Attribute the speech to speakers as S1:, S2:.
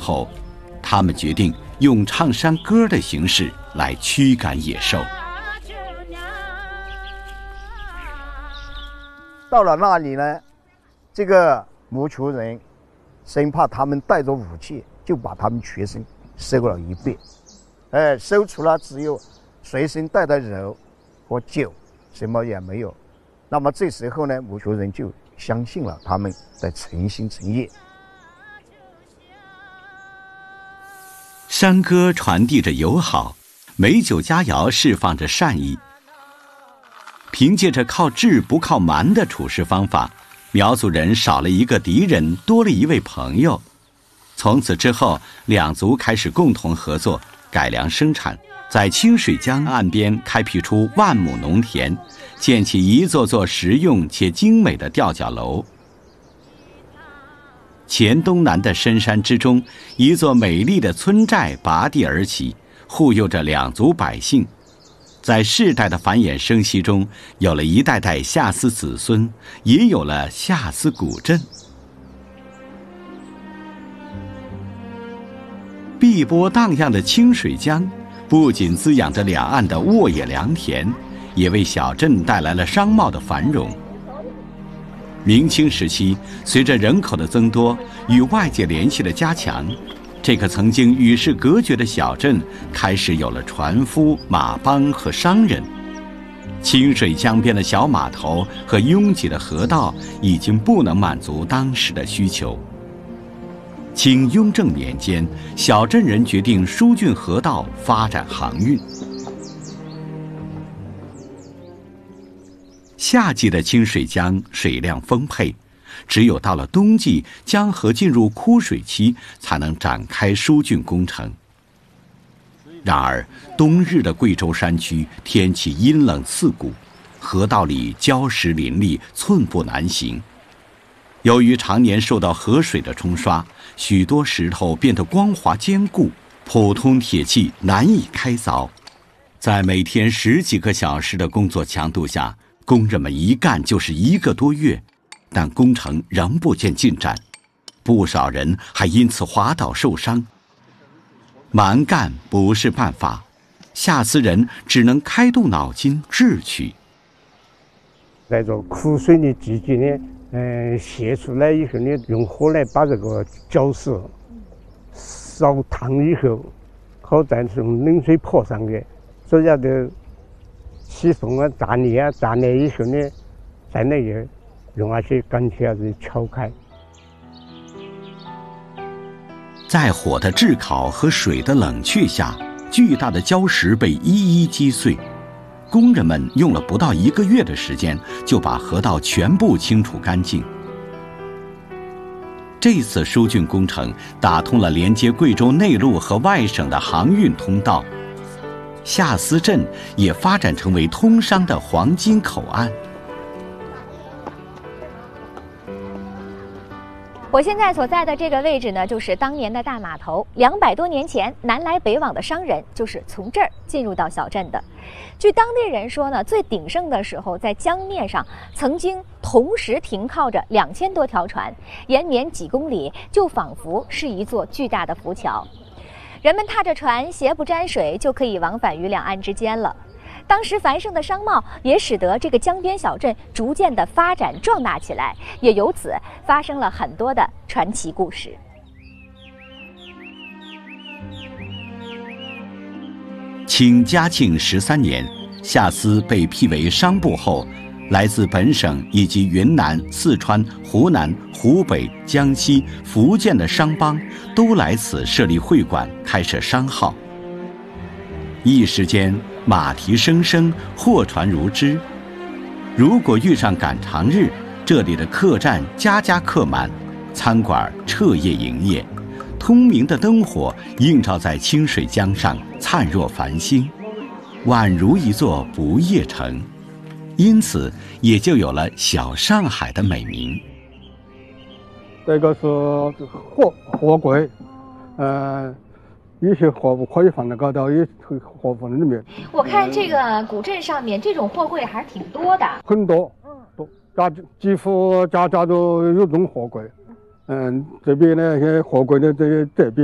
S1: 后，他们决定用唱山歌的形式来驱赶野兽。
S2: 到了那里呢，这个牧丘人生怕他们带着武器，就把他们全身搜了一遍，搜出了只有随身带的肉和酒，什么也没有。那么这时候呢，牧丘人就相信了他们在诚心诚意。
S1: 山歌传递着友好，美酒佳肴释放着善意。凭借着靠智不靠蛮的处事方法，苗族人少了一个敌人，多了一位朋友。从此之后，两族开始共同合作，改良生产，在清水江岸边开辟出万亩农田，建起一座座实用且精美的吊脚楼。黔东南的深山之中，一座美丽的村寨拔地而起，护佑着两族百姓。在世代的繁衍生息中，有了一代代夏思子孙，也有了夏思古镇。碧波荡漾的清水江，不仅滋养着两岸的沃野良田，也为小镇带来了商贸的繁荣。明清时期，随着人口的增多与外界联系的加强，这个曾经与世隔绝的小镇开始有了船夫、马帮和商人。清水江边的小码头和拥挤的河道已经不能满足当时的需求。清雍正年间，小镇人决定疏浚河道，发展航运。夏季的清水江水量丰沛，只有到了冬季，江河进入枯水期，才能展开疏浚工程。然而，冬日的贵州山区天气阴冷刺骨，河道里礁石林立，寸步难行。由于常年受到河水的冲刷，许多石头变得光滑坚固，普通铁器难以开凿。在每天10几个小时的工作强度下，工人们一干就是1个多月，但工程仍不见进展，不少人还因此滑倒受伤。蛮干不是办法，夏思人只能开动脑筋智取。
S3: 在这枯水的季节呢，泄出来以后呢，用火来把这个礁石烧烫以后，好再用冷水泼上去，所以要的起风啊、炸裂啊，炸裂以后呢，在那个用那些钢铁子敲开。
S1: 在火的炙烤和水的冷却下，巨大的礁石被一一击碎。工人们用了不到1个月的时间，就把河道全部清除干净。这次疏浚工程打通了连接贵州内陆和外省的航运通道，夏思镇也发展成为通商的黄金口岸。
S4: 我现在所在的这个位置呢，就是当年的大码头。200多年前，南来北往的商人就是从这儿进入到小镇的。据当地人说呢，最鼎盛的时候，在江面上曾经同时停靠着2000多条船，延绵几公里，就仿佛是一座巨大的浮桥。人们踏着船，鞋不沾水，就可以往返于两岸之间了。当时繁盛的商贸也使得这个江边小镇逐渐的发展壮大起来，也由此发生了很多的传奇故事。
S1: 清嘉庆13年，夏思被辟为商部后，来自本省以及云南、四川、湖南、湖北、江西、福建的商帮都来此设立会馆，开设商号。一时间，马蹄声声，货船如织。如果遇上赶长日，这里的客栈家家客满，餐馆彻夜营业，通明的灯火映照在清水江上，灿若繁星，宛如一座不夜城。因此，也就有了小上海的美名。
S5: 这个是货柜，一些货物可以放在高头，也货放在里面。
S4: 我看这个古镇上面这种货柜还是挺多的，
S5: 很多，多，几乎家家都有这种货柜。这边呢，货柜的这边